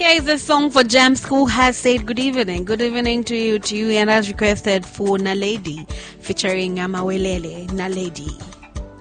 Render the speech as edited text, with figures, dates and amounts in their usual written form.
Here is a song for James who has said good evening. Good evening to you, and has requested for Naledi featuring Amawelele Naledi.